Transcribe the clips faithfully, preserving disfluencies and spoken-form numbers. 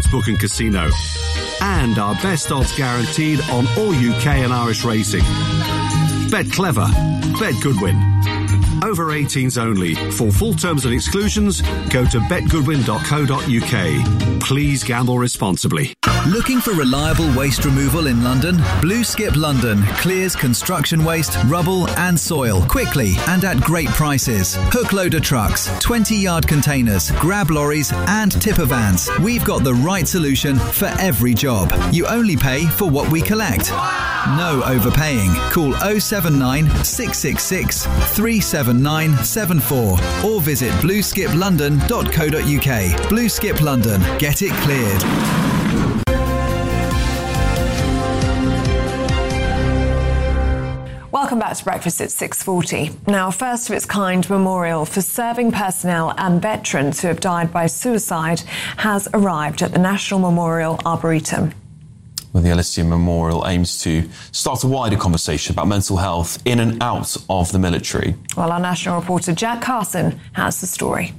Sportsbook and Casino. And our best odds guaranteed on all U K and Irish racing. Bet clever. Bet Goodwin. Over eighteens only. For full terms and exclusions, go to bet goodwin dot co dot U K. Please gamble responsibly. Looking for reliable waste removal in London? Blue Skip London clears construction waste, rubble and soil quickly and at great prices. Hook loader trucks, twenty-yard containers, grab lorries and tipper vans. We've got the right solution for every job. You only pay for what we collect. No overpaying. Call oh seven nine, six six six, three seven nine seven four or visit blue skip london dot co dot U K. Blue Skip London. Get it cleared. Welcome back to Breakfast at six forty. Now, first of its kind memorial for serving personnel and veterans who have died by suicide has arrived at the National Memorial Arboretum. Well, the Elysium Memorial aims to start a wider conversation about mental health in and out of the military. Well, our national reporter Jack Carson has the story.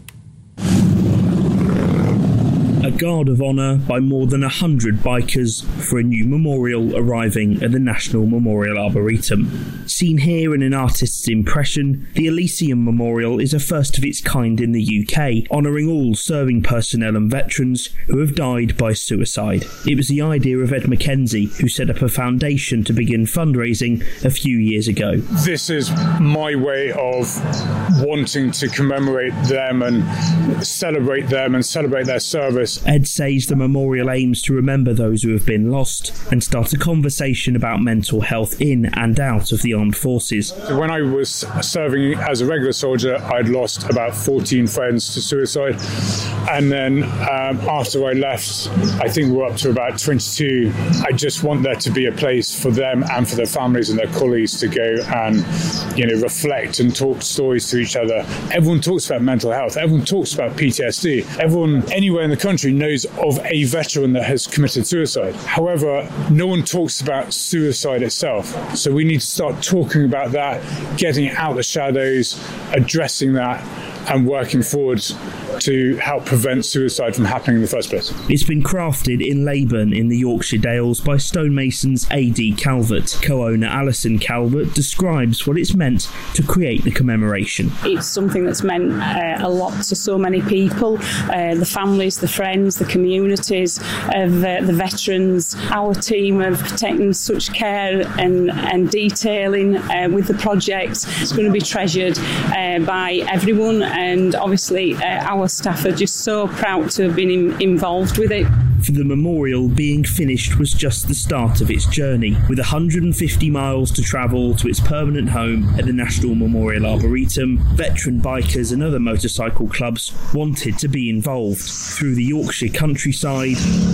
A guard of honour by more than one hundred bikers for a new memorial arriving at the National Memorial Arboretum. Seen here in an artist's impression, the Elysium Memorial is a first of its kind in the U K, honouring all serving personnel and veterans who have died by suicide. It was the idea of Ed McKenzie, who set up a foundation to begin fundraising a few years ago. This is my way of wanting to commemorate them and celebrate them and celebrate their service. Ed says the memorial aims to remember those who have been lost and start a conversation about mental health in and out of the armed forces. When I was serving as a regular soldier, I'd lost about fourteen friends to suicide. And then um, after I left, I think we're up to about twenty-two. I just want there to be a place for them and for their families and their colleagues to go and, you know, reflect and talk stories to each other. Everyone talks about mental health. Everyone talks about P T S D. Everyone anywhere in the country knows of a veteran that has committed suicide. However, no one talks about suicide itself. So we need to start talking about that, getting out the shadows, addressing that, and working forward to help prevent suicide from happening in the first place. It's been crafted in Leyburn in the Yorkshire Dales by stonemasons A D Calvert. Co-owner Alison Calvert describes what it's meant to create the commemoration. It's something that's meant uh, a lot to so many people, uh, the families, the friends, the communities of uh, the veterans. Our team have taken such care and, and detailing uh, with the project. It's going to be treasured uh, by everyone, and obviously uh, our staff are just so proud to have been in, involved with it. For the memorial, being finished was just the start of its journey. With one hundred fifty miles to travel to its permanent home at the National Memorial Arboretum, veteran bikers and other motorcycle clubs wanted to be involved. Through the Yorkshire countryside,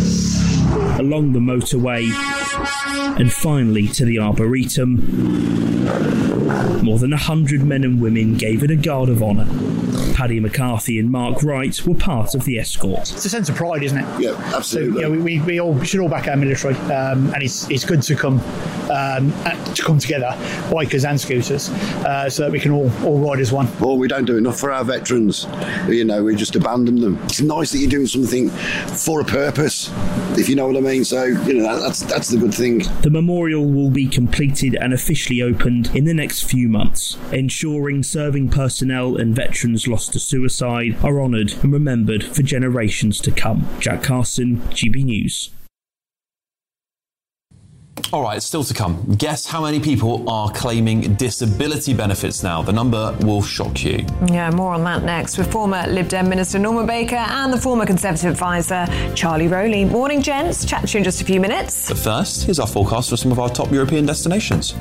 along the motorway, and finally to the Arboretum, more than one hundred men and women gave it a guard of honour. Paddy McCarthy and Mark Wright were part of the escort. It's a sense of pride, isn't it? Yeah, absolutely. So, yeah, we, we, we all we should all back our military, um, and it's it's good to come um, to come together, bikers and scooters, uh, so that we can all, all ride as one. Well, we don't do enough for our veterans. You know, we just abandon them. It's nice that you're doing something for a purpose, if you know what I mean. So, you know, that's that's the good thing. The memorial will be completed and officially opened in the next few months, ensuring serving personnel and veterans lost to suicide are honoured and remembered for generations to come. Jack Carson, G B News. All right, still to come. Guess how many people are claiming disability benefits now? The number will shock you. Yeah, more on that next with former Lib Dem Minister Norman Baker and the former Conservative advisor Charlie Rowley. Morning, gents. Chat to you in just a few minutes. But first, here's our forecast for some of our top European destinations.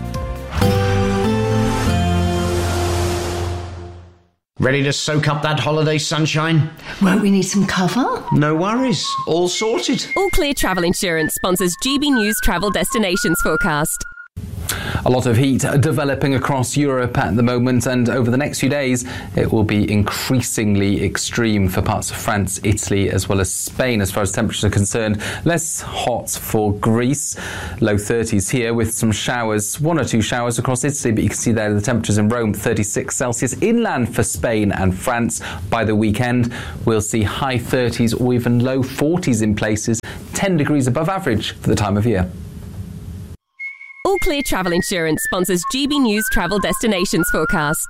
Ready to soak up that holiday sunshine? Won't we need some cover? No worries. All sorted. All Clear Travel Insurance sponsors G B News Travel Destinations Forecast. A lot of heat developing across Europe at the moment, and over the next few days it will be increasingly extreme for parts of France, Italy as well as Spain as far as temperatures are concerned. Less hot for Greece, low thirties here with some showers, one or two showers across Italy, but you can see there the temperatures in Rome thirty-six Celsius. Inland for Spain and France. By the weekend we'll see high thirties or even low forties in places, ten degrees above average for the time of year. All Clear Travel Insurance sponsors G B News Travel Destinations Forecast.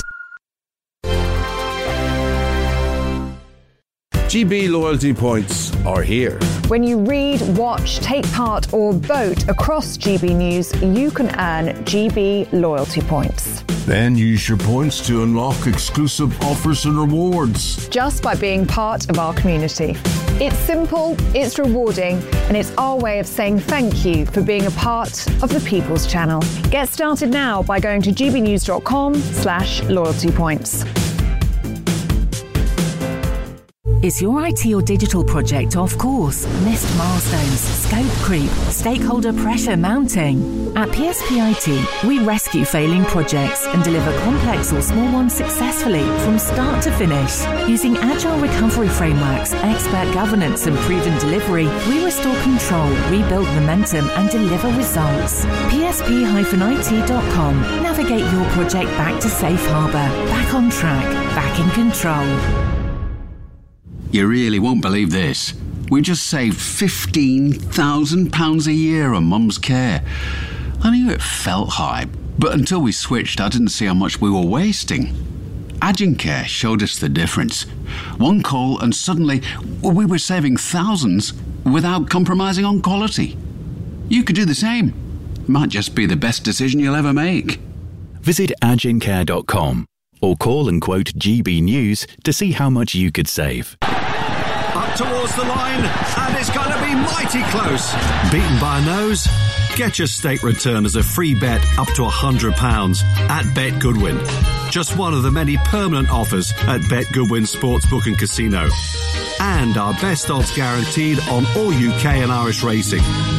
G B loyalty points are here. When you read, watch, take part or vote across G B News, you can earn G B loyalty points. Then use your points to unlock exclusive offers and rewards. Just by being part of our community. It's simple, it's rewarding, and it's our way of saying thank you for being a part of the People's Channel. Get started now by going to gbnews.com slash loyalty points. Is your I T or digital project off course? Missed milestones, scope creep, stakeholder pressure mounting? At P S P I T, we rescue failing projects and deliver complex or small ones successfully from start to finish. Using agile recovery frameworks, expert governance and proven delivery, we restore control, rebuild momentum and deliver results. P S P I T dot com. Navigate your project back to safe harbour, back on track, back in control. You really won't believe this. We just saved fifteen thousand pounds a year on Mum's care. I knew it felt high, but until we switched, I didn't see how much we were wasting. Agencare showed us the difference. One call and suddenly we were saving thousands without compromising on quality. You could do the same. Might just be the best decision you'll ever make. Visit agencare dot com or call and quote G B News to see how much you could save. Up towards the line, and it's going to be mighty close. Beaten by a nose? Get your stake return as a free bet up to one hundred pounds at Bet Goodwin. Just one of the many permanent offers at Bet Goodwin Sportsbook and Casino. And our best odds guaranteed on all U K and Irish racing.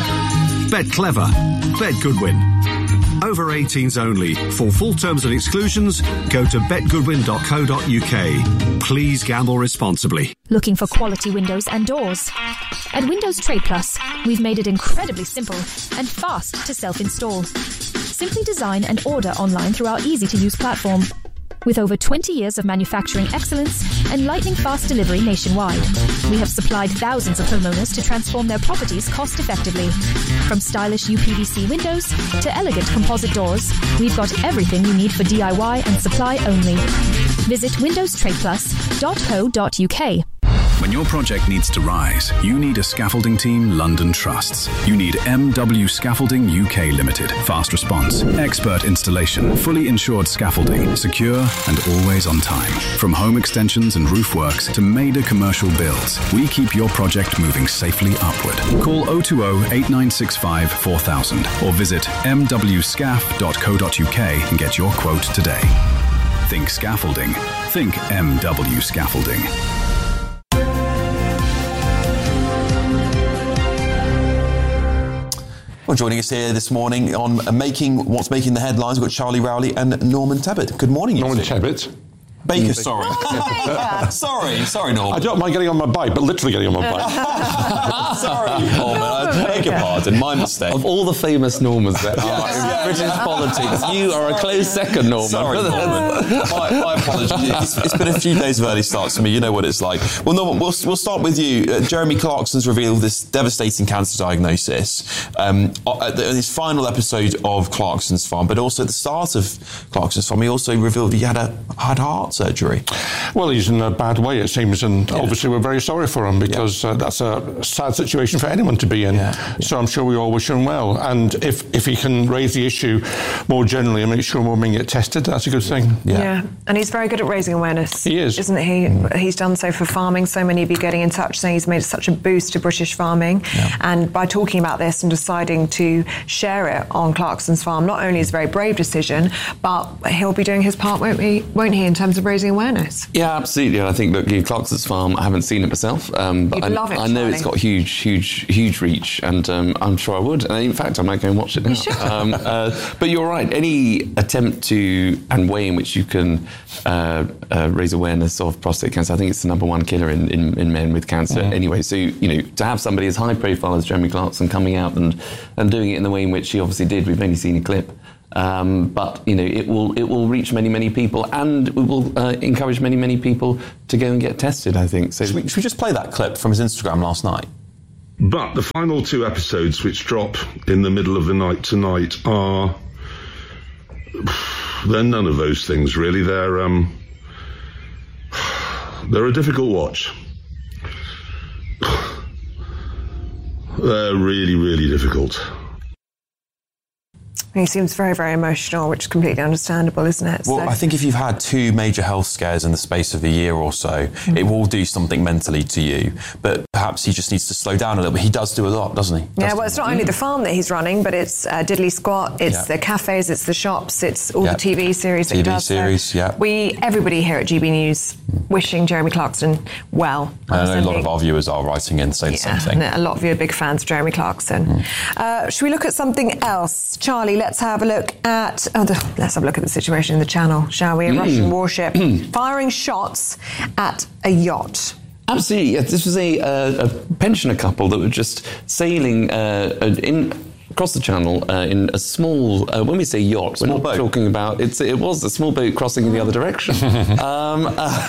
Bet clever. Bet Goodwin. Over eighteens only. For full terms and exclusions, go to bet goodwin dot co dot U K. Please gamble responsibly. Looking for quality windows and doors? At Windows Trade Plus, we've made it incredibly simple and fast to self-install. Simply design and order online through our easy-to-use platform. With over twenty years of manufacturing excellence and lightning-fast delivery nationwide, we have supplied thousands of homeowners to transform their properties cost-effectively. From stylish U P V C windows to elegant composite doors, we've got everything you need for D I Y and supply only. Visit windows trade plus dot co dot U K. When your project needs to rise, you need a scaffolding team London trusts. You need M W Scaffolding U K Limited. Fast response, expert installation, fully insured scaffolding, secure and always on time. From home extensions and roof works to major commercial builds, we keep your project moving safely upward. Call oh two oh, eight nine six five, four thousand or visit m w scaff dot co dot U K and get your quote today. Think scaffolding. Think M W Scaffolding. Well, joining us here this morning on making what's making the headlines, we've got Charlie Rowley and Norman Tebbit. Good morning, you Norman two. Tebbit. Baker, mm. sorry. Oh, sorry, sorry, Norman. I don't mind getting on my bike, but literally getting on my bike. Sorry, Norman. I beg your pardon, my mistake. Of all the famous Normans there are yes, in yes, British yes. politics, you are a close second, Norman. Sorry, Norman. my, my apologies. It's, it's been a few days of early starts for me. You know what it's like. Well, Norman, we'll, we'll start with you. Uh, Jeremy Clarkson's revealed this devastating cancer diagnosis um, at, the, at his final episode of Clarkson's Farm, but also at the start of Clarkson's Farm, he also revealed he had a had heart surgery. Well, he's in a bad way, it seems, and yeah. obviously we're very sorry for him because yeah. uh, that's a sad situation for anyone to be in. Yeah. Yeah. So I'm sure we all wish him well. And if, if he can raise the issue more generally and make sure more men get tested, that's a good thing. Yeah. yeah, and he's very good at raising awareness. He is. Isn't he? He's done so for farming. So many be getting in touch saying he's made such a boost to British farming. Yeah. And by talking about this and deciding to share it on Clarkson's Farm, not only is a very brave decision, but he'll be doing his part, won't he, won't he in terms of raising awareness? Yeah, absolutely. And I think, look, Clarkson's Farm, I haven't seen it myself, um, but You'd I, love it, I know Charlie. It's got huge, huge, huge reach. watch, and um, I'm sure I would. And in fact, I might go and watch it now. Um, uh, but you're right. Any attempt to and way in which you can uh, uh, raise awareness of prostate cancer, I think it's the number one killer in, in, in men with cancer. Mm. Anyway, so you know, to have somebody as high profile as Jeremy Clarkson coming out and and doing it in the way in which he obviously did, we've only seen a clip. Um, but you know, it will it will reach many many people, and it will uh, encourage many many people to go and get tested, I think. So should we, should we just play that clip from his Instagram last night? But the final two episodes, which drop in the middle of the night tonight, are they're none of those things really. They're um, they're a difficult watch. They're really really difficult. He seems very, very emotional, which is completely understandable, isn't it? Well, so. I think if you've had two major health scares in the space of a year or so, mm. it will do something mentally to you. But perhaps he just needs to slow down a little bit. He does do a lot, doesn't he? Yeah, does well, it's not only the farm that he's running, but it's uh, Diddley Squat, it's yeah. the cafes, it's the shops, it's all yeah. the T V series that T V he does. series, so yeah. We, everybody here at G B News, wishing Jeremy Clarkson well. I know a lot of our viewers are writing in saying yeah, the same thing. A lot of you are big fans of Jeremy Clarkson. Mm. Uh, should we look at something else? Charlie, let's have a look at oh, the, let's have a look at the situation in the Channel, shall we? A mm. Russian warship firing shots at a yacht. Absolutely, yes. This was a, uh, a pensioner couple that were just sailing uh, in across the Channel uh, in a small, uh, when we say yacht, small we're not boat. talking about, it's, it was a small boat crossing in the other direction. um,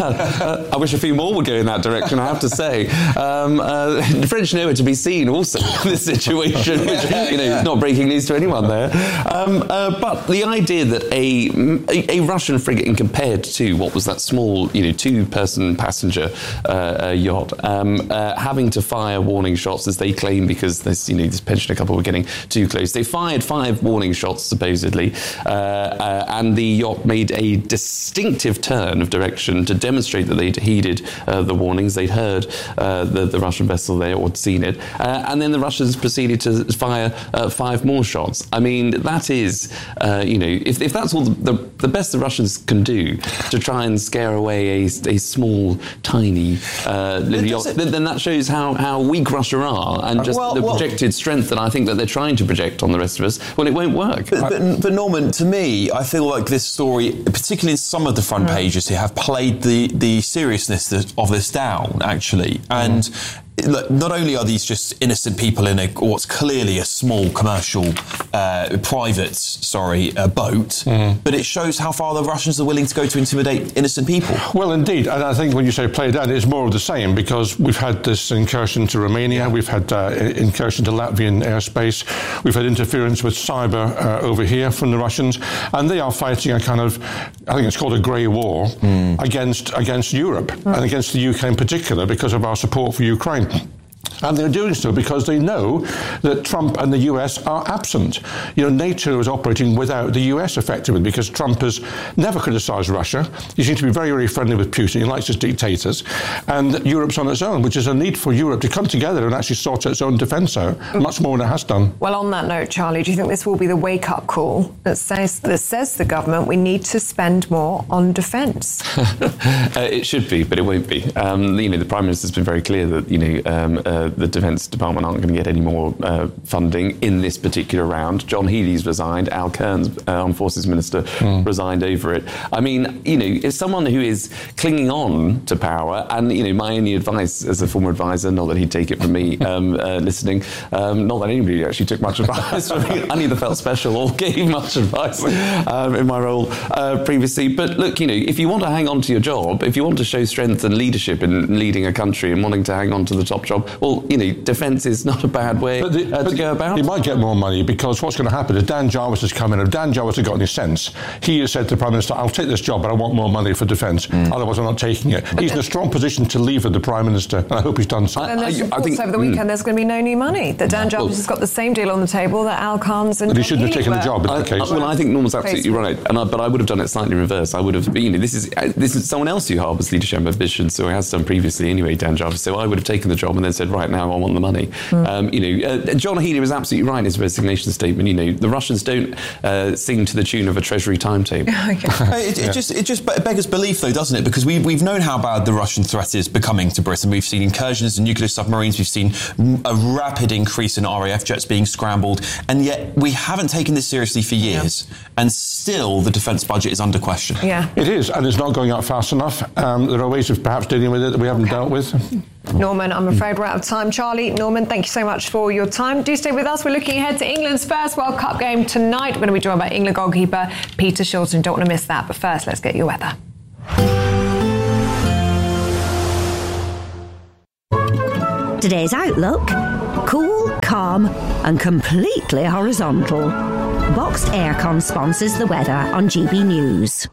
uh, I wish a few more would go in that direction, I have to say. Um, uh, the French know it to be seen also in this situation, which, you know, is not breaking news to anyone there. Um, uh, but the idea that a, a, a Russian frigate, and compared to what was that small, you know, two-person passenger uh, uh, yacht, um, uh, having to fire warning shots, as they claim, because this, you know, this pensioner couple were getting too close. They fired five warning shots, supposedly, uh, uh, and the yacht made a distinctive turn of direction to demonstrate that they'd heeded uh, the warnings. They'd heard uh, the, the Russian vessel there, or seen it. Uh, and then the Russians proceeded to fire uh, five more shots. I mean, that is, uh, you know, if, if that's all the, the, the best the Russians can do to try and scare away a, a small, tiny uh, little yacht, then, then that shows how, how weak Russia are, and just well, the projected well, strength that I think that they're trying to project on the rest of us. Well, it won't work. But, but, but Norman, to me, I feel like this story, particularly in some of the front pages here, have played the, the seriousness of this down, actually. And mm. Look, not only are these just innocent people in a what's clearly a small commercial, uh, private, sorry, uh, boat, mm. but it shows how far the Russians are willing to go to intimidate innocent people. Well, indeed, and I think when you say play down, it's more of the same, because we've had this incursion to Romania, we've had uh, incursion to Latvian airspace, we've had interference with cyber uh, over here from the Russians, and they are fighting a kind of, I think it's called a grey war mm. against against Europe mm. and against the U K in particular, because of our support for Ukraine. And they're doing so because they know that Trump and the U S are absent. You know, NATO is operating without the U S effectively, because Trump has never criticised Russia. He seems to be very, very friendly with Putin. He likes his dictators. And Europe's on its own, which is a need for Europe to come together and actually sort its own defence out, much more than it has done. Well, on that note, Charlie, do you think this will be the wake-up call that says, that says to the government we need to spend more on defence? uh, it should be, but it won't be. Um, you know, the Prime Minister's been very clear that, you know, um, uh, the Defence Department aren't going to get any more uh, funding in this particular round. John Healey's resigned. Al Kearns, uh, Armed Forces Minister, mm. resigned over it. I mean, you know, if someone who is clinging on to power, and, you know, my only advice as a former advisor, not that he'd take it from me um, uh, listening, um, not that anybody actually took much advice from me. I neither felt special or gave much advice um, in my role uh, previously. But look, you know, if you want to hang on to your job, if you want to show strength and leadership in leading a country and wanting to hang on to the top job, well, you know, defence is not a bad way but the, uh, but to go about. He might get more money, because what's going to happen is Dan Jarvis has come in. If Dan Jarvis has got any sense, he has said to the Prime Minister, I'll take this job, but I want more money for defence. Mm. Otherwise, I'm not taking it. But he's in a strong position to leave as the Prime Minister, and I hope he's done so. And there's reports I think, over the weekend mm. there's going to be no new money. That Dan Jarvis well, has got the same deal on the table that Al Kearns and... But he shouldn't have taken the job in I, that case. Well, I think Norman's absolutely right, and I, but I would have done it slightly reverse. I would have, you know, this is this is someone else who harbours leadership ambitions, so he has done previously anyway, Dan Jarvis. So I would have taken the job and then said, right now, I want the money. Mm. Um, you know, uh, John Healey was absolutely right in his resignation statement. You know, the Russians don't uh, sing to the tune of a Treasury timetable. Okay. it, it, yeah. just, it just beggars belief, though, doesn't it? Because we, we've known how bad the Russian threat is becoming to Britain. We've seen incursions in nuclear submarines. We've seen a rapid increase in R A F jets being scrambled. And yet we haven't taken this seriously for years. Yeah. And still the defence budget is under question. Yeah. It is, and it's not going up fast enough. Um, there are ways of perhaps dealing with it that we haven't okay. dealt with. Norman, I'm afraid we're out of time. Charlie, Norman, thank you so much for your time. Do stay with us. We're looking ahead to England's first World Cup game tonight. We're going to be joined by England goalkeeper Peter Shilton. Don't want to miss that. But first, let's get your weather. Today's outlook: cool, calm and completely horizontal. Boxed Aircon sponsors the weather on G B News.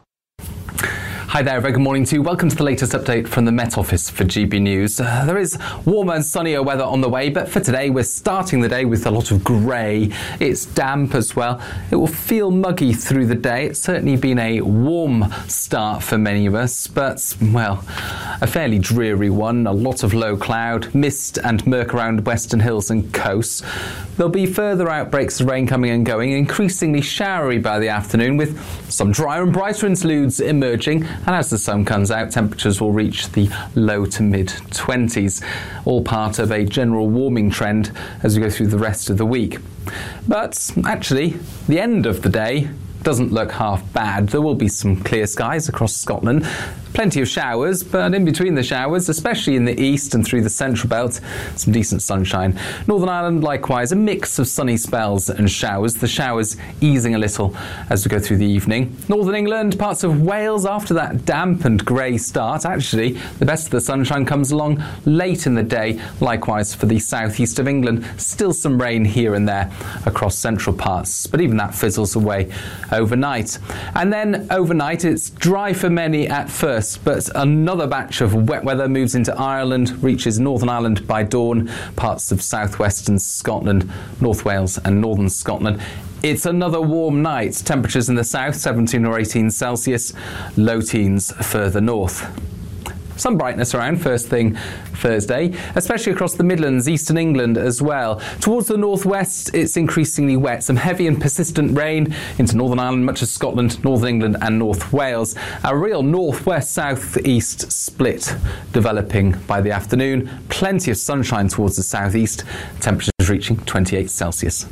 Hi there, very good morning to you. Welcome to the latest update from the Met Office for G B News. Uh, there is warmer and sunnier weather on the way, but for today we're starting the day with a lot of grey. It's damp as well. It will feel muggy through the day. It's certainly been a warm start for many of us, but, well, a fairly dreary one. A lot of low cloud, mist and murk around western hills and coasts. There'll be further outbreaks of rain coming and going, increasingly showery by the afternoon, with some drier and brighter interludes emerging. And as the sun comes out, temperatures will reach the low to mid twenties, all part of a general warming trend as we go through the rest of the week. But actually, the end of the day doesn't look half bad. There will be some clear skies across Scotland. Plenty of showers, but in between the showers, especially in the east and through the central belt, some decent sunshine. Northern Ireland, likewise, a mix of sunny spells and showers. The showers easing a little as we go through the evening. Northern England, parts of Wales, after that damp and grey start, actually, the best of the sunshine comes along late in the day. Likewise for the southeast of England, still some rain here and there across central parts, but even that fizzles away overnight. And then overnight, it's dry for many at first, but another batch of wet weather moves into Ireland, reaches Northern Ireland by dawn, parts of southwestern Scotland, North Wales and northern Scotland. It's another warm night. Temperatures in the south, seventeen or eighteen Celsius, low teens further north. Some brightness around first thing Thursday, especially across the Midlands, eastern England as well. Towards the northwest, it's increasingly wet. Some heavy and persistent rain into Northern Ireland, much of Scotland, Northern England and North Wales. A real northwest-southeast split developing by the afternoon. Plenty of sunshine towards the southeast. Temperatures reaching twenty-eight Celsius.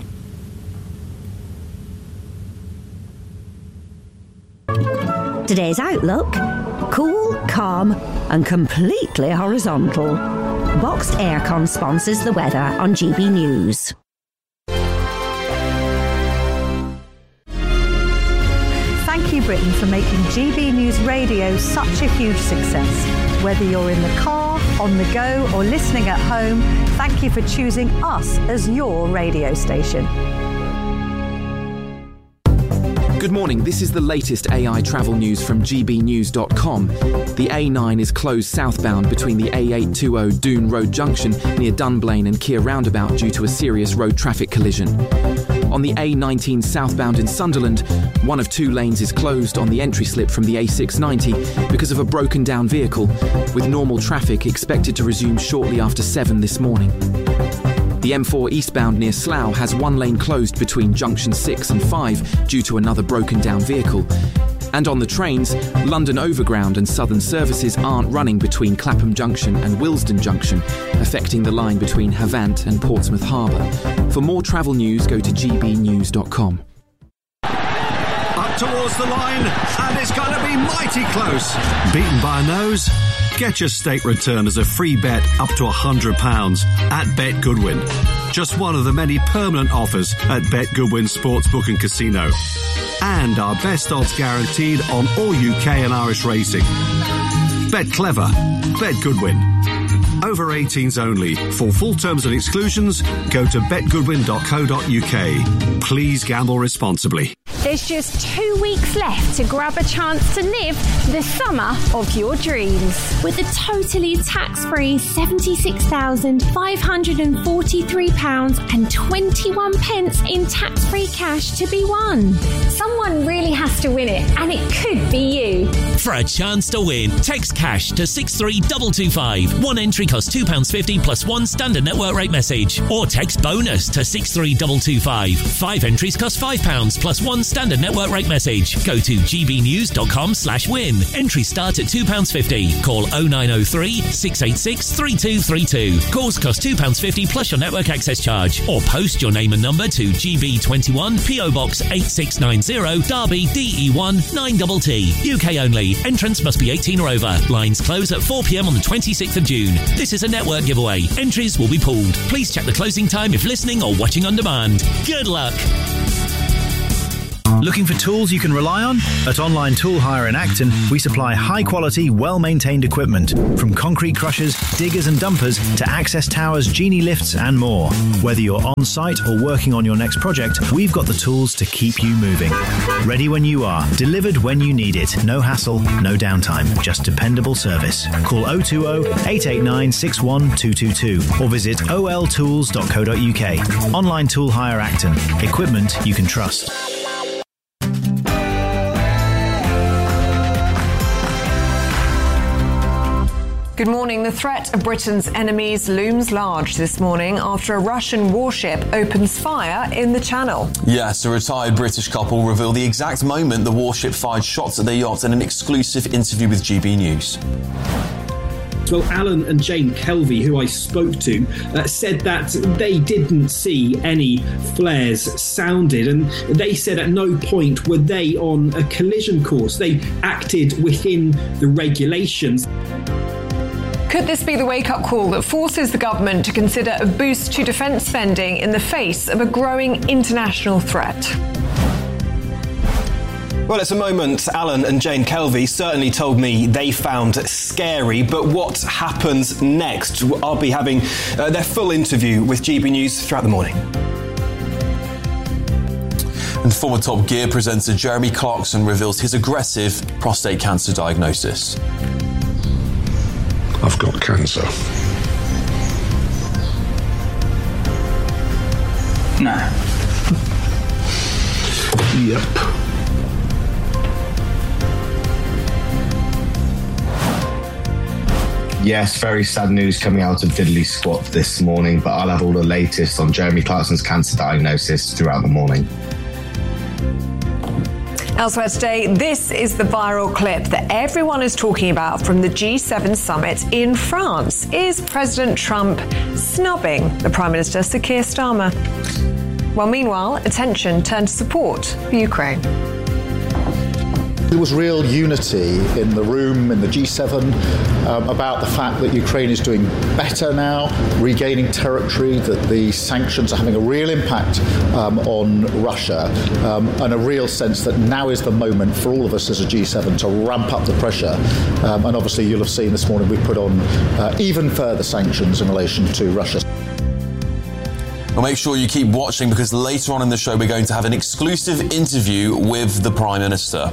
Today's outlook: cool, calm and completely horizontal. Boxed Aircon sponsors the weather on G B News. Thank you, Britain, for making G B News Radio such a huge success. Whether you're in the car, on the go or listening at home, thank you for choosing us as your radio station. Good morning, this is the latest A I travel news from G B news dot com. The A nine is closed southbound between the A eight twenty Doon Road Junction near Dunblane and Keir Roundabout due to a serious road traffic collision. On the A nineteen southbound in Sunderland, one of two lanes is closed on the entry slip from the A six ninety because of a broken down vehicle, with normal traffic expected to resume shortly after seven this morning. The M four eastbound near Slough has one lane closed between junction six and five due to another broken down vehicle. And on the trains, London Overground and Southern services aren't running between Clapham Junction and Willesden Junction, affecting the line between Havant and Portsmouth Harbour. For more travel news, go to G B news dot com. Up towards the line, and it's going to be mighty close. Beaten by a nose? Get your stake return as a free bet up to one hundred pounds at Bet Goodwin. Just one of the many permanent offers at Bet Goodwin Sportsbook and Casino. And our best odds guaranteed on all U K and Irish racing. Bet clever. Bet Goodwin. Over eighteens only. For full terms and exclusions, go to bet goodwin dot co dot uk. Please gamble responsibly. There's just two weeks left to grab a chance to live the summer of your dreams. With a totally tax-free seventy-six thousand five hundred forty-three pounds and twenty-one pence in tax-free cash to be won. Someone really has to win it, and it could be you. For a chance to win, text cash to six three two two five. One entry costs two pounds fifty plus one standard network rate message. Or text bonus to six three two two five. Five entries cost five pounds plus one standard network rate message. Go to gbnews.com slash win. Entries start at two pounds fifty. Call oh nine oh three, six eight six, three two three two. Calls cost two pounds fifty plus your network access charge. Or post your name and number to G B twenty-one, P O Box eight six nine zero, Derby, D E one nine T T. U K only. Entrance must be eighteen or over. Lines close at four p.m. on the twenty-sixth of June. This is a network giveaway. Entries will be pulled. Please check the closing time if listening or watching on demand. Good luck. Looking for tools you can rely on? At Online Tool Hire in Acton, we supply high-quality, well-maintained equipment, from concrete crushers, diggers and dumpers to access towers, genie lifts and more. Whether you're on-site or working on your next project, we've got the tools to keep you moving. Ready when you are, delivered when you need it. No hassle, no downtime, just dependable service. Call oh two oh, eight eight nine, six one two two two or visit o l tools dot co dot u k. Online Tool Hire Acton. Equipment you can trust. Good morning. The threat of Britain's enemies looms large this morning after a Russian warship opens fire in the Channel. Yes, a retired British couple reveal the exact moment the warship fired shots at their yacht in an exclusive interview with G B News. Well, Alan and Jane Kelvey, who I spoke to, uh, said that they didn't see any flares sounded, and they said at no point were they on a collision course. They acted within the regulations. Could this be the wake-up call that forces the government to consider a boost to defence spending in the face of a growing international threat? Well, it's a moment Alan and Jane Kelvey certainly told me they found scary, but what happens next? I'll be having uh, their full interview with G B News throughout the morning. And former Top Gear presenter Jeremy Clarkson reveals his aggressive prostate cancer diagnosis. I've got cancer. No. Yep. Yes, very sad news coming out of Diddley Squat this morning, but I'll have all the latest on Jeremy Clarkson's cancer diagnosis throughout the morning. Elsewhere today, this is the viral clip that everyone is talking about from the G seven summit in France. Is President Trump snubbing the Prime Minister, Sir Keir Starmer? Well, meanwhile, attention turned to support for Ukraine. There was real unity in the room, in the G seven, um, about the fact that Ukraine is doing better now, regaining territory, that the sanctions are having a real impact um, on Russia, um, and a real sense that now is the moment for all of us as a G seven to ramp up the pressure. Um, and obviously you'll have seen this morning we put on uh, even further sanctions in relation to Russia. Well, make sure you keep watching, because later on in the show we're going to have an exclusive interview with the Prime Minister.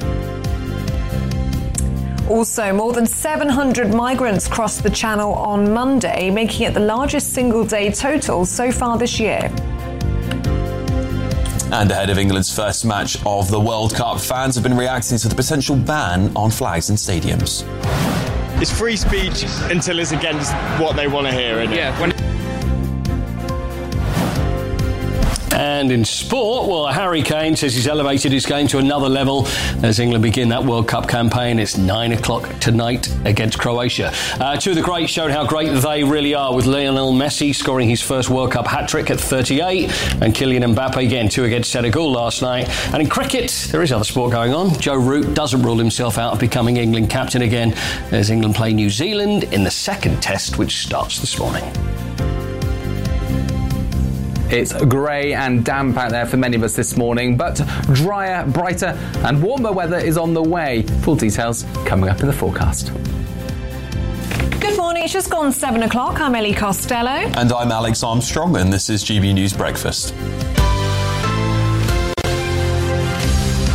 Also, more than seven hundred migrants crossed the Channel on Monday, making it the largest single-day total so far this year. And ahead of England's first match of the World Cup, fans have been reacting to the potential ban on flags in stadiums. It's free speech until it's against what they want to hear, isn't it? Yeah. When- And in sport, well, Harry Kane says he's elevated his game to another level as England begin that World Cup campaign. It's nine o'clock tonight against Croatia. Uh, two of the greats showed how great they really are, with Lionel Messi scoring his first World Cup hat-trick at thirty-eight, and Kylian Mbappe again, two against Senegal last night. And in cricket, there is other sport going on. Joe Root doesn't rule himself out of becoming England captain again as England play New Zealand in the second test, which starts this morning. It's grey and damp out there for many of us this morning, but drier, brighter and warmer weather is on the way. Full details coming up in the forecast. Good morning, it's just gone seven o'clock. I'm Ellie Costello. And I'm Alex Armstrong, and this is G B News Breakfast.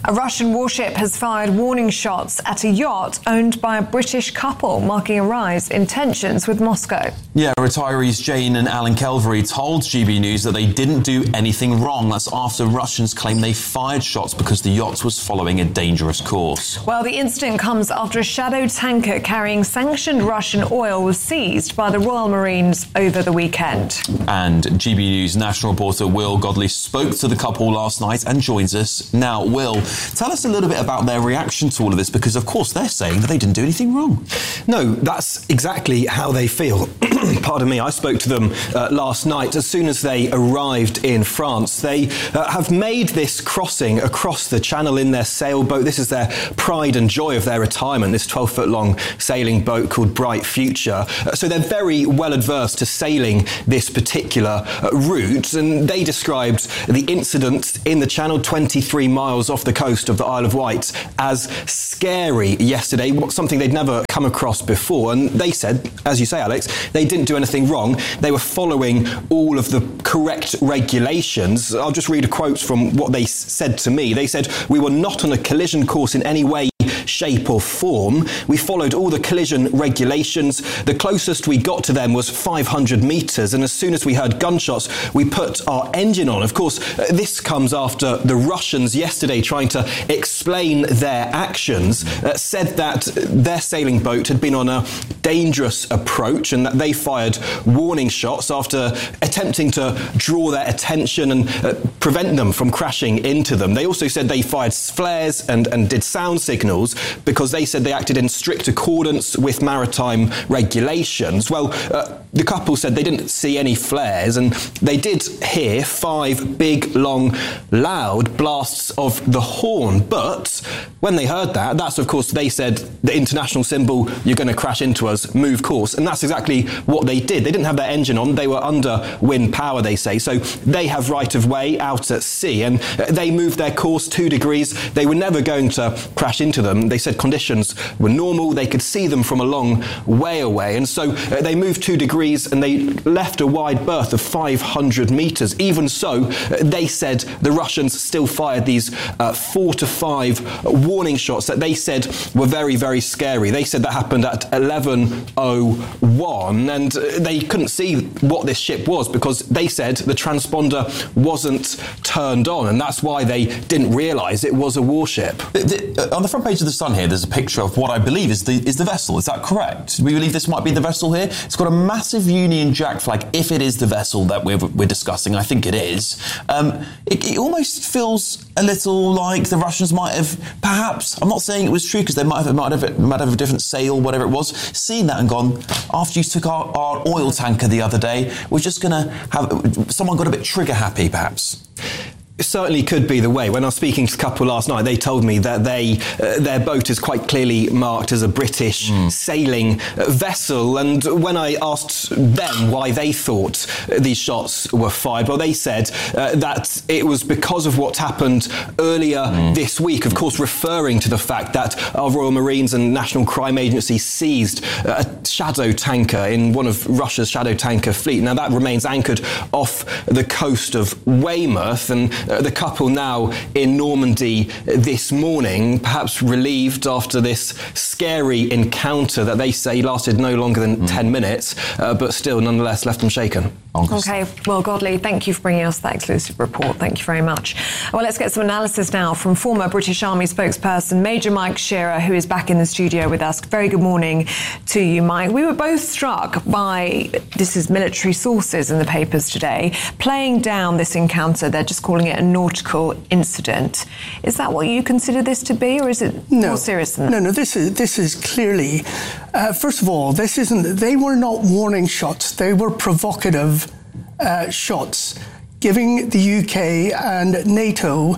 A Russian warship has fired warning shots at a yacht owned by a British couple, marking a rise in tensions with Moscow. Yeah, retirees Jane and Alan Kelvery told G B News that they didn't do anything wrong. That's after Russians claimed they fired shots because the yacht was following a dangerous course. Well, the incident comes after a shadow tanker carrying sanctioned Russian oil was seized by the Royal Marines over the weekend. And G B News national reporter Will Godley spoke to the couple last night and joins us now. Will, tell us a little bit about their reaction to all of this, because of course they're saying that they didn't do anything wrong. No, that's exactly how they feel. Pardon me, I spoke to them uh, last night. As soon as they arrived in France, they uh, have made this crossing across the channel in their sailboat. This is their pride and joy of their retirement, this twelve foot long sailing boat called Bright Future. Uh, so they're very well adverse to sailing this particular uh, route, and they described the incident in the channel twenty-three miles off the coast of the Isle of Wight as scary yesterday, something they'd never come across before. And they said, as you say, Alex, they didn't do anything wrong. They were following all of the correct regulations. I'll just read a quote from what they said to me. They said, "We were not on a collision course in any way, shape or form. We followed all the collision regulations. The closest we got to them was five hundred metres, and as soon as we heard gunshots, we put our engine on." Of course, uh, this comes after the Russians yesterday, trying to explain their actions, uh, said that their sailing boat had been on a dangerous approach and that they fired warning shots after attempting to draw their attention and uh, prevent them from crashing into them. They also said they fired flares and, and did sound signals because they said they acted in strict accordance with maritime regulations. Well, uh, the couple said they didn't see any flares, and they did hear five big, long, loud blasts of the horn. But when they heard that, that's, of course, they said the international symbol, "You're going to crash into us, move course." And that's exactly what they did. They didn't have their engine on. They were under wind power, they say. So they have right of way out at sea, and they moved their course two degrees. They were never going to crash into them. They said conditions were normal. They could see them from a long way away. And so uh, they moved two degrees and they left a wide berth of five hundred metres. Even so, uh, they said the Russians still fired these uh, four to five warning shots that they said were very, very scary. They said that happened at eleven oh one, and uh, they couldn't see what this ship was because they said the transponder wasn't turned on, and that's why they didn't realise it was a warship. The, the, uh, on the front page of The Sun here, there's a picture of what I believe is the is the vessel. Is that correct? We believe this might be the vessel here. It's got a massive Union Jack flag, if it is the vessel that we're, we're discussing. I think it is. Um, it, it almost feels a little like the Russians might have, perhaps, I'm not saying it was true because they might have, might have might have a different sail, whatever it was, seen that and gone, after you took our, our oil tanker the other day, we're just going to have, someone got a bit trigger happy, perhaps. It certainly could be the way. When I was speaking to the couple last night, they told me that they uh, their boat is quite clearly marked as a British mm. sailing uh, vessel. And when I asked them why they thought uh, these shots were fired, well, they said uh, that it was because of what happened earlier mm. this week, of course, referring to the fact that our Royal Marines and National Crime Agency seized uh, a shadow tanker in one of Russia's shadow tanker fleet. Now, that remains anchored off the coast of Weymouth, and Uh, the couple now in Normandy this morning, perhaps relieved after this scary encounter that they say lasted no longer than mm. ten minutes, uh, but still nonetheless left them shaken. OK, well, Godley, thank you for bringing us that exclusive report. Thank you very much. Well, let's get some analysis now from former British Army spokesperson Major Mike Shearer, who is back in the studio with us. Very good morning to you, Mike. We were both struck by, this is military sources in the papers today, playing down this encounter. They're just calling it a nautical incident. Is that what you consider this to be, or is it no, more serious than that? No, no, this is, this is clearly, uh, first of all, this isn't, they were not warning shots. They were provocative Uh, shots, giving the U K and NATO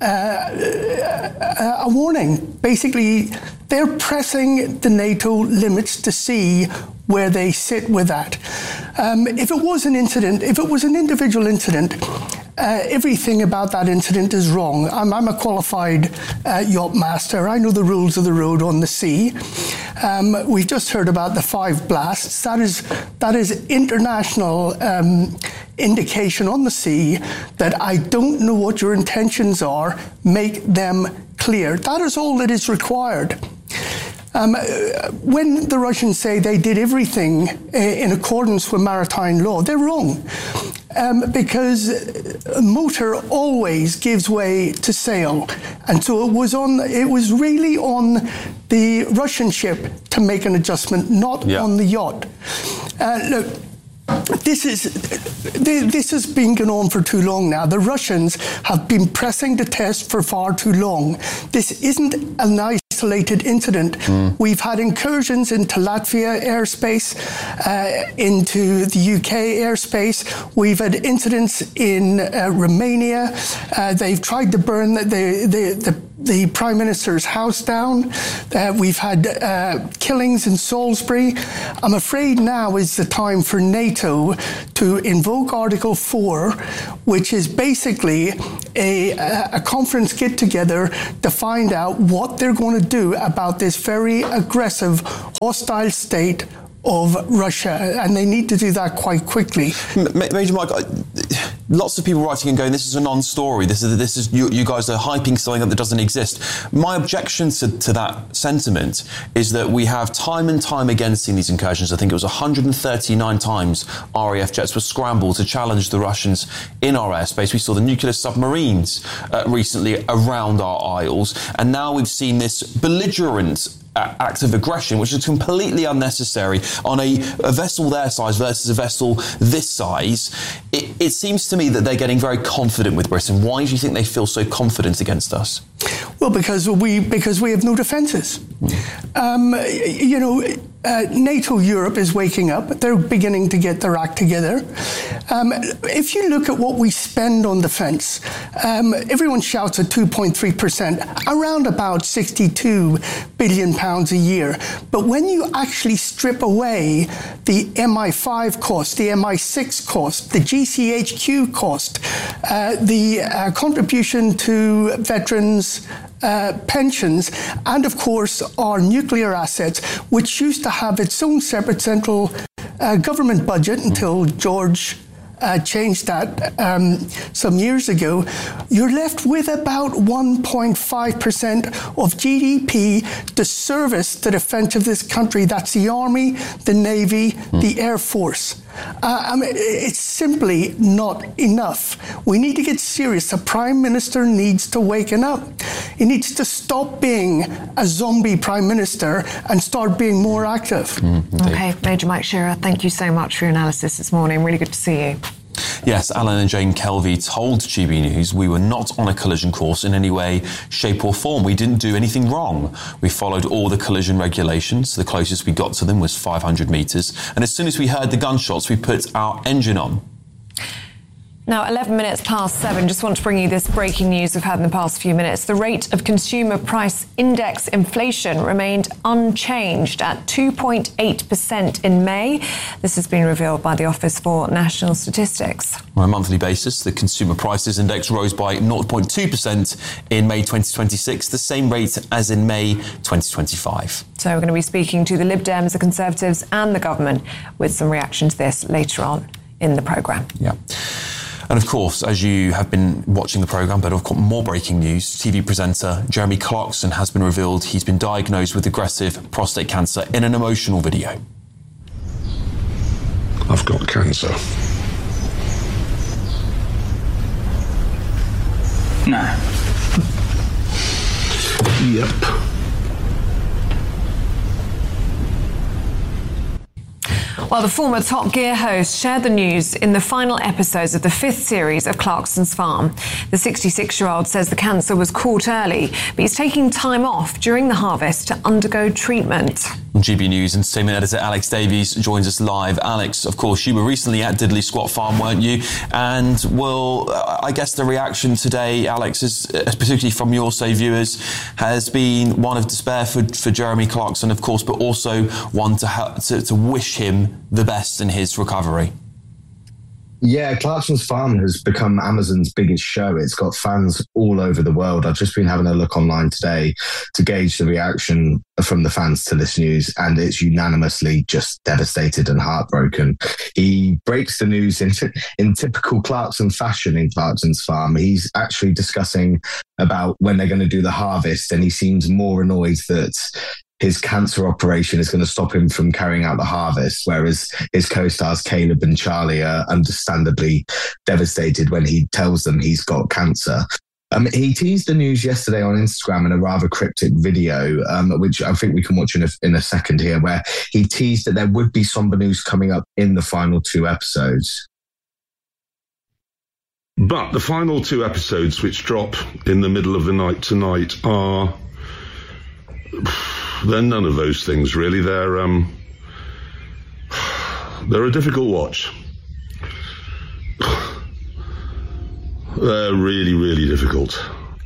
uh, a warning. Basically, they're pressing the NATO limits to see where they sit with that. Um, if it was an incident, if it was an individual incident, uh, everything about that incident is wrong. I'm, I'm a qualified uh, yacht master. I know the rules of the road on the sea. Um, we've just heard about the five blasts. That is that is international um, indication on the sea that I don't know what your intentions are. Make them clear. That is all that is required. Um, when the Russians say they did everything in accordance with maritime law, they're wrong. Um, because motor always gives way to sail. And so it was on. It was really on the Russian ship to make an adjustment, not yeah. on the yacht. Uh, look, This is this has been going on for too long now. The Russians have been pressing the test for far too long. This isn't an isolated incident. Mm. We've had incursions into Latvia airspace, uh, into the U K airspace. We've had incidents in uh, Romania. Uh, they've tried to burn the the, the, the Prime Minister's house down. Uh, we've had uh, killings in Salisbury. I'm afraid now is the time for NATO to invoke Article four, which is basically a, a conference get-together to find out what they're going to do about this very aggressive, hostile state of Russia, and they need to do that quite quickly. Major Mike, lots of people writing and going, this is a non-story, this is, this is you, you guys are hyping something that doesn't exist. My objection to, to that sentiment is that we have time and time again seen these incursions. I think it was one hundred thirty-nine times R A F jets were scrambled to challenge the Russians in our airspace. We saw the nuclear submarines uh, recently around our isles, and now we've seen this belligerent act of aggression, which is completely unnecessary on a, a vessel their size versus a vessel this size. It, it seems to me that they're getting very confident with Britain. Why do you think they feel so confident against us? Well, because we because we have no defences. Mm. Um, you know, uh, NATO Europe is waking up. They're beginning to get their act together. Um, if you look at what we spend on defence, um, everyone shouts at two point three percent, around about sixty-two billion pounds a year. But when you actually strip away the M I five cost, the M I six cost, the G C H Q cost, uh, the uh, contribution to veterans Uh, pensions, and of course our nuclear assets, which used to have its own separate central uh, government budget until George uh, changed that um, some years ago, you're left with about one point five percent of G D P to service the defence of this country. That's the Army, the Navy, mm. the Air Force. Uh, I mean, it's simply not enough. We need to get serious. The Prime Minister needs to waken up. He needs to stop being a zombie Prime Minister and start being more active. Mm, okay, Major Mike Shearer, thank you so much for your analysis this morning. Really good to see you. Yes, Alan and Jane Kelvey told G B News we were not on a collision course in any way, shape or form. We didn't do anything wrong. We followed all the collision regulations. The closest we got to them was five hundred metres. And as soon as we heard the gunshots, we put our engine on. Now, eleven minutes past seven, just want to bring you this breaking news we've had in the past few minutes. The rate of consumer price index inflation remained unchanged at two point eight percent in May. This has been revealed by the Office for National Statistics. On a monthly basis, the consumer prices index rose by zero point two percent in May twenty twenty-six, the same rate as in May twenty twenty-five. So we're going to be speaking to the Lib Dems, the Conservatives and the government with some reaction to this later on in the programme. Yeah. And of course, as you have been watching the programme, but of course, more breaking news, T V presenter Jeremy Clarkson has been revealed he's been diagnosed with aggressive prostate cancer in an emotional video. I've got cancer. No. Yep. Well, the former Top Gear host shared the news in the final episodes of the fifth series of Clarkson's Farm. The sixty-six-year-old says the cancer was caught early, but he's taking time off during the harvest to undergo treatment. G B News Entertainment editor Alex Davies joins us live. Alex, of course, you were recently at Diddley Squat Farm, weren't you? And, well, I guess the reaction today, Alex, is, particularly from your, say, viewers, has been one of despair for, for Jeremy Clarkson, of course, but also one to, to, to wish him the best in his recovery. Yeah, Clarkson's Farm has become Amazon's biggest show. It's got fans all over the world. I've just been having a look online today to gauge the reaction from the fans to this news, and it's unanimously just devastated and heartbroken. He breaks the news in, in typical Clarkson fashion in Clarkson's Farm. He's actually discussing about when they're going to do the harvest, and he seems more annoyed that his cancer operation is going to stop him from carrying out the harvest, whereas his co-stars Caleb and Charlie are understandably devastated when he tells them he's got cancer. Um, he teased the news yesterday on Instagram in a rather cryptic video, um, which I think we can watch in a, in a second here, where he teased that there would be somber news coming up in the final two episodes. But the final two episodes, which drop in the middle of the night tonight, are... they're none of those things, really. They're um, they're a difficult watch. They're really, really difficult.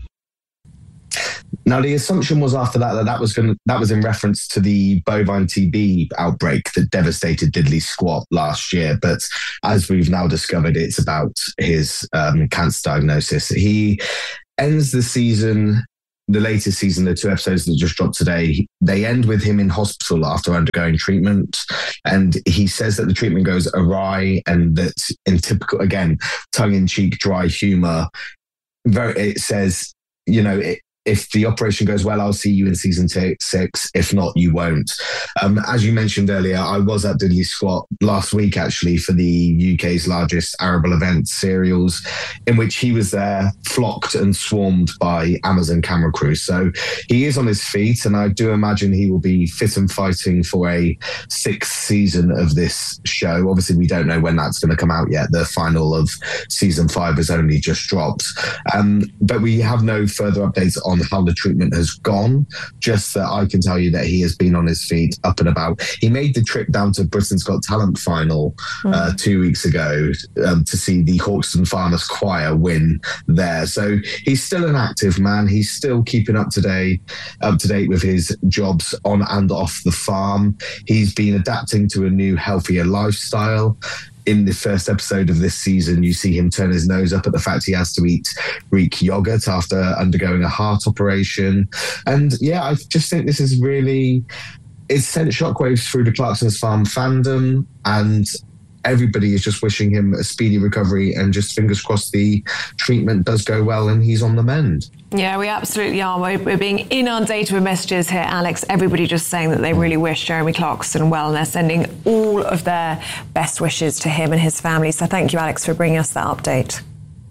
Now, the assumption was after that that that was going that was in reference to the bovine T B outbreak that devastated Diddley Squat last year. But as we've now discovered, it's about his um, cancer diagnosis. He ends the season. The latest season, the two episodes that just dropped today, they end with him in hospital after undergoing treatment. And he says that the treatment goes awry and that in typical, again, tongue-in-cheek, dry humour, very, it says, you know, it, if the operation goes well, I'll see you in season t- six. If not, you won't. Um, as you mentioned earlier, I was at Diddley Squat last week, actually, for the U K's largest arable event, Cereals, in which he was there, flocked and swarmed by Amazon camera crews. So he is on his feet, and I do imagine he will be fit and fighting for a sixth season of this show. Obviously, we don't know when that's going to come out yet. The final of season five has only just dropped. Um, but we have no further updates on on how the treatment has gone, just that I can tell you that he has been on his feet up and about. He made the trip down to Britain's Got Talent final mm. uh, two weeks ago um, to see the Hawkston Farmers Choir win there. So he's still an active man. He's still keeping up to date, up to date with his jobs on and off the farm. He's been adapting to a new, healthier lifestyle. In the first episode of this season, you see him turn his nose up at the fact he has to eat Greek yogurt after undergoing a heart operation. And yeah, I just think this is really, it's sent shockwaves through the Clarkson's Farm fandom, and everybody is just wishing him a speedy recovery and just fingers crossed the treatment does go well and he's on the mend. Yeah, we absolutely are. We're, we're being inundated with messages here, Alex. Everybody just saying that they really wish Jeremy Clarkson well, and they're sending all of their best wishes to him and his family. So thank you, Alex, for bringing us that update.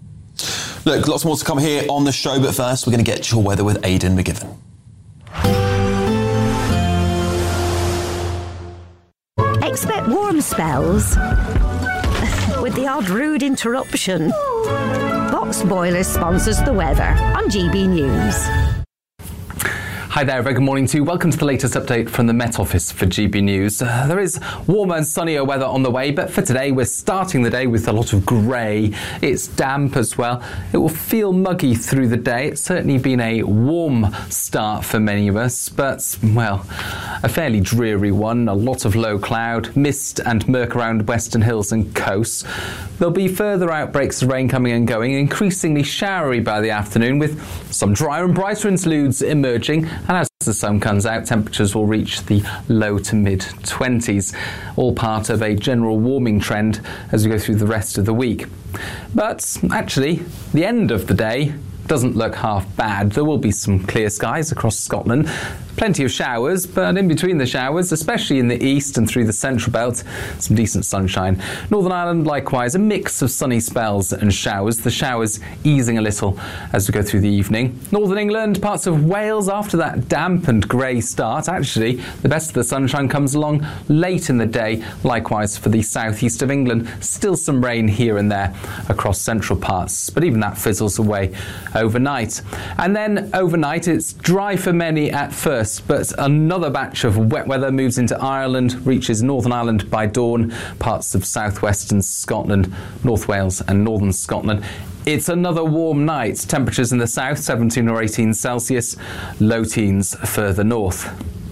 Look, lots more to come here on the show, but first we're going to get your weather with Aidan McGiven. Expect warm spells with the odd rude interruption. Box Boilers sponsors the weather on G B News. Hi there, very good morning to you. Welcome to the latest update from the Met Office for G B News. Uh, there is warmer and sunnier weather on the way, but for today we're starting the day with a lot of grey. It's damp as well. It will feel muggy through the day. It's certainly been a warm start for many of us, but, well, a fairly dreary one. A lot of low cloud, mist and murk around western hills and coasts. There'll be further outbreaks of rain coming and going, increasingly showery by the afternoon, with some drier and brighter interludes emerging. And as the sun comes out, temperatures will reach the low to mid twenties, all part of a general warming trend as we go through the rest of the week. But actually, the end of the day doesn't look half bad. There will be some clear skies across Scotland. Plenty of showers, but in between the showers, especially in the east and through the central belt, some decent sunshine. Northern Ireland, likewise, a mix of sunny spells and showers, the showers easing a little as we go through the evening. Northern England, parts of Wales, after that damp and grey start, actually, the best of the sunshine comes along late in the day. Likewise for the southeast of England, still some rain here and there across central parts, but even that fizzles away overnight. And then overnight, it's dry for many at first, but another batch of wet weather moves into Ireland, reaches Northern Ireland by dawn, parts of southwestern Scotland, North Wales and northern Scotland. It's another warm night. Temperatures in the south, seventeen or eighteen Celsius, low teens further north.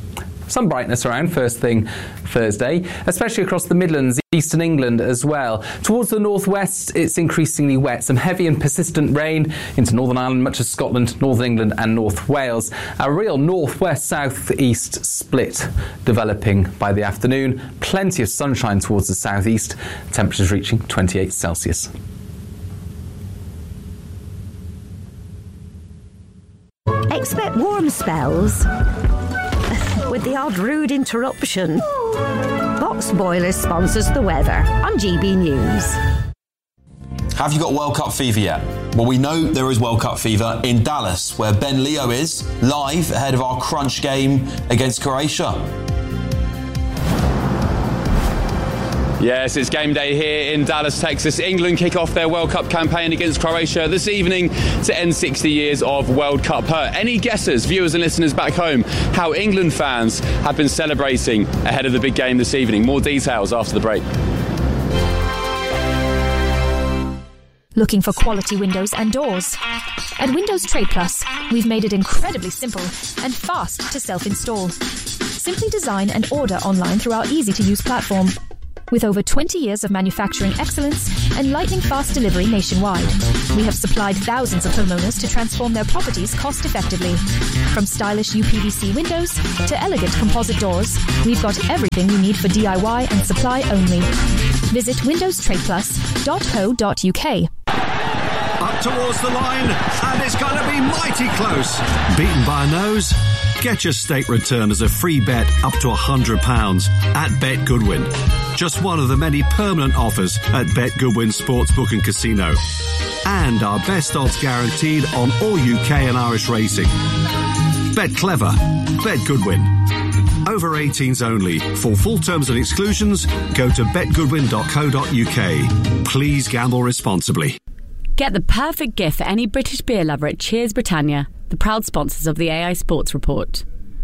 some brightness around first thing Thursday, especially across the Midlands, eastern England as well. Towards the northwest, it's increasingly wet. Some heavy and persistent rain into Northern Ireland, much of Scotland, Northern England and North Wales. A real northwest-southeast split developing by the afternoon. Plenty of sunshine towards the southeast. Temperatures reaching twenty-eight Celsius. Expect warm spells with the odd rude interruption. Box Boilers sponsors the weather on G B News. Have you got World Cup fever yet? Well, we know there is World Cup fever in Dallas, where Ben Leo is, live ahead of our crunch game against Croatia. Yes, it's game day here in Dallas, Texas. England kick off their World Cup campaign against Croatia this evening to end sixty years of World Cup hurt. Any guesses, viewers and listeners back home, how England fans have been celebrating ahead of the big game this evening? More details after the break. Looking for quality windows and doors? At Windows Trade Plus, we've made it incredibly simple and fast to self-install. Simply design and order online through our easy-to-use platform. With over twenty years of manufacturing excellence and lightning-fast delivery nationwide, we have supplied thousands of homeowners to transform their properties cost-effectively. From stylish U P V C windows to elegant composite doors, we've got everything you need for D I Y and supply only. Visit windows trade plus dot co dot U K. Up towards the line, and it's going to be mighty close. Beaten by a nose? Get your state return as a free bet up to one hundred pounds at Bet Goodwin. Just one of the many permanent offers at Bet Goodwin Sportsbook and Casino. And our best odds guaranteed on all U K and Irish racing. Bet clever. Bet Goodwin. Over eighteens only. For full terms and exclusions, go to bet goodwin dot co dot U K. Please gamble responsibly. Get the perfect gift for any British beer lover at Cheers Britannia, the proud sponsors of the A I Sports Report.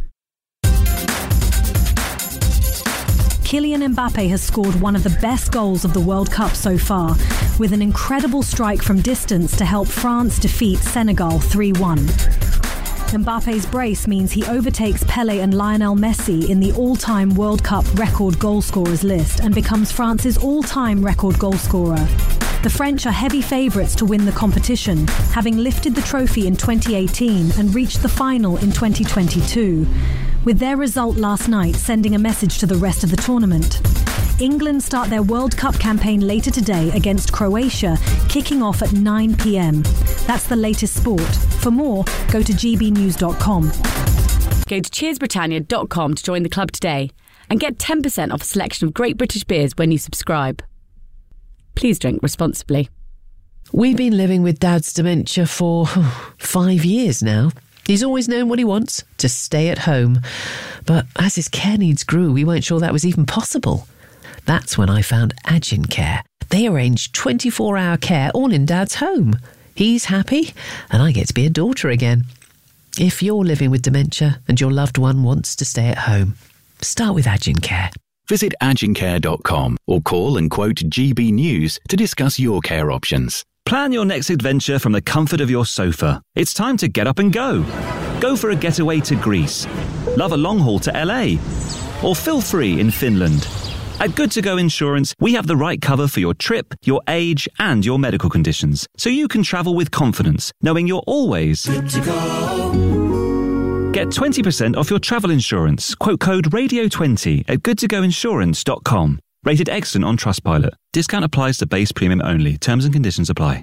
Kylian Mbappe has scored one of the best goals of the World Cup so far, with an incredible strike from distance to help France defeat Senegal three one. Mbappe's brace means he overtakes Pelé and Lionel Messi in the all-time World Cup record goalscorers list and becomes France's all-time record goalscorer. The French are heavy favourites to win the competition, having lifted the trophy in twenty eighteen and reached the final in twenty twenty-two, with their result last night sending a message to the rest of the tournament. England start their World Cup campaign later today against Croatia, kicking off at nine p.m. That's the latest sport. For more, go to g b news dot com. Go to cheers britannia dot com to join the club today and get ten percent off a selection of great British beers when you subscribe. Please drink responsibly. We've been living with Dad's dementia for five years now. He's always known what he wants, to stay at home. But as his care needs grew, we weren't sure that was even possible. That's when I found Agin Care. They arrange twenty-four hour care all in Dad's home. He's happy, and I get to be a daughter again. If you're living with dementia and your loved one wants to stay at home, start with Agin Care. Visit agin care dot com or call and quote G B News to discuss your care options. Plan your next adventure from the comfort of your sofa. It's time to get up and go. Go for a getaway to Greece. Love a long haul to L A. Or feel free in Finland. At Good To Go Insurance, we have the right cover for your trip, your age, and your medical conditions, so you can travel with confidence, knowing you're always good to go. Get twenty percent off your travel insurance. Quote code radio twenty at good to go insurance dot com. Rated excellent on Trustpilot. Discount applies to base premium only. Terms and conditions apply.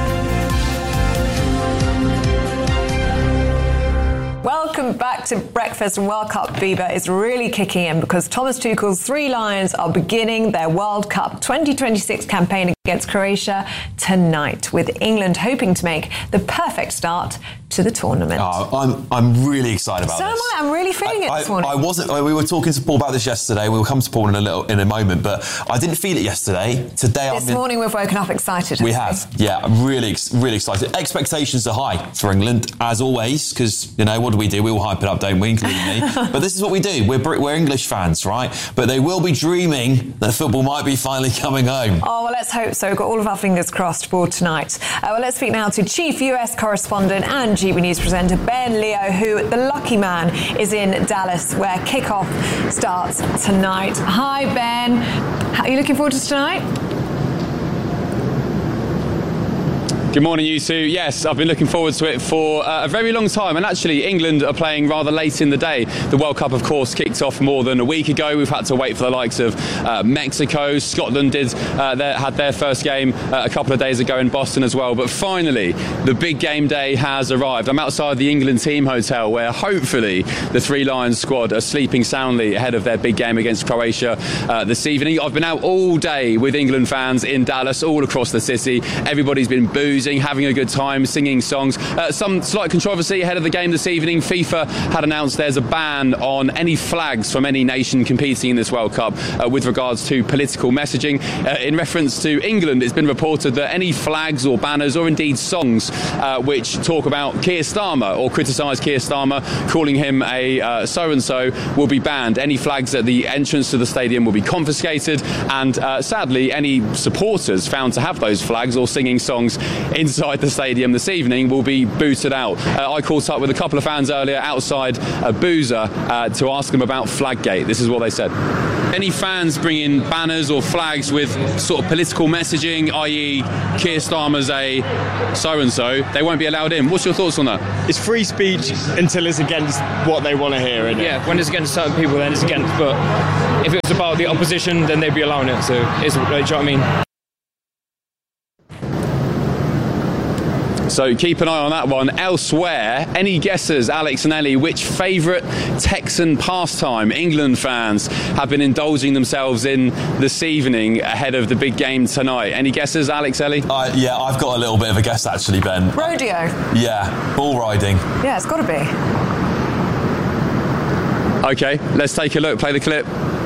Welcome back to Breakfast, and World Cup fever is really kicking in because Thomas Tuchel's Three Lions are beginning their World Cup twenty twenty-six campaign against Croatia tonight, with England hoping to make the perfect start to the tournament. Oh, I'm I'm really excited about so this. So am I. I'm really feeling I, it this morning. I, I wasn't. We were talking to Paul about this yesterday. We'll come to Paul in a little in a moment, but I didn't feel it yesterday. Today, this I'm morning we've woken up excited. We have. Yeah, I'm really really excited. Expectations are high for England as always, because you know what do we do? We all hype it up Cup, don't we, including me? But this is what we do. We're, we're English fans, right? But they will be dreaming that football might be finally coming home. Oh, well, let's hope so. We've got all of our fingers crossed for tonight. Uh, well, let's speak now to Chief U S correspondent and G B News presenter Ben Leo, who, the lucky man, is in Dallas, where kickoff starts tonight. Hi, Ben. Are you looking forward to tonight? Good morning, you two. Yes, I've been looking forward to it for uh, a very long time. And actually, England are playing rather late in the day. The World Cup, of course, kicked off more than a week ago. We've had to wait for the likes of uh, Mexico. Scotland did uh, their, had their first game uh, a couple of days ago in Boston as well. But finally, the big game day has arrived. I'm outside the England team hotel, where hopefully the Three Lions squad are sleeping soundly ahead of their big game against Croatia uh, this evening. I've been out all day with England fans in Dallas, all across the city. Everybody's been boozing, having a good time, singing songs. Uh, some slight controversy ahead of the game this evening. FIFA had announced there's a ban on any flags from any nation competing in this World Cup uh, with regards to political messaging. Uh, in reference to England, it's been reported that any flags or banners or indeed songs uh, which talk about Keir Starmer or criticise Keir Starmer, calling him a uh, so-and-so, will be banned. Any flags at the entrance to the stadium will be confiscated, and uh, sadly any supporters found to have those flags or singing songs inside the stadium this evening will be booted out. Uh, I caught up with a couple of fans earlier outside a boozer uh, to ask them about Flaggate. This is what they said. Any fans bringing banners or flags with sort of political messaging, that is Keir Starmer's a so-and-so, they won't be allowed in. What's your thoughts on that? It's free speech until it's against what they want to hear, isn't it? Yeah, when it's against certain people, then it's against. But if it was about the opposition, then they'd be allowing it. So, it's, do you know what I mean? So keep an eye on that one. Elsewhere, any guesses, Alex and Ellie, which favourite Texan pastime England fans have been indulging themselves in this evening ahead of the big game tonight? Any guesses, Alex, Ellie? Uh, yeah, I've got a little bit of a guess actually, Ben. Rodeo. Yeah, bull riding. Yeah, it's got to be. OK, let's take a look. Play the clip.